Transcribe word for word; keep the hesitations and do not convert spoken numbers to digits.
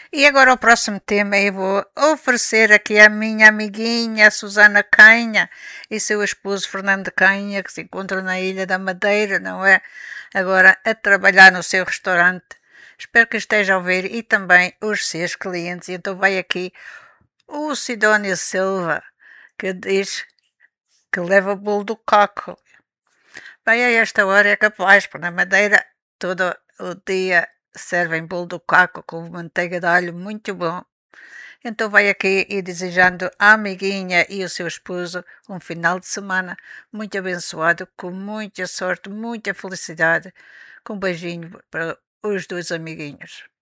E agora o próximo tema eu vou oferecer aqui à minha amiguinha a Susana Canha e seu esposo Fernando Canha, que se encontram na Ilha da Madeira, não é? Agora a trabalhar no seu restaurante. Espero que esteja a ouvir e também os seus clientes. E então vai aqui o Sidónio Silva, que diz que leva o bolo do coco. Bem, a esta hora é capaz, porque na Madeira todo o dia servem bolo do caco com manteiga de alho muito bom. Então vai aqui e desejando à amiguinha e o seu esposo um final de semana muito abençoado, com muita sorte, muita felicidade, com um beijinho para os dois amiguinhos.